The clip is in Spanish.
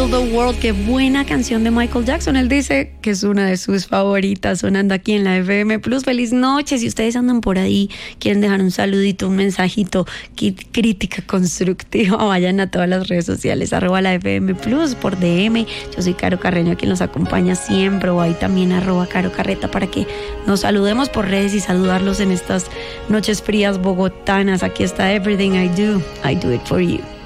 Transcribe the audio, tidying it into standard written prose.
Around the World. Qué buena canción de Michael Jackson. Él dice que es una de sus favoritas sonando aquí en la FM Plus. Feliz noche. Si ustedes andan por ahí, quieren dejar un saludito, un mensajito, crítica constructiva, vayan a todas las redes sociales, @la FM Plus por DM. Yo soy Caro Carreño, quien los acompaña siempre, o ahí también @Caro Carreta, para que nos saludemos por redes y saludarlos en estas noches frías bogotanas. Aquí está Everything I Do it for you.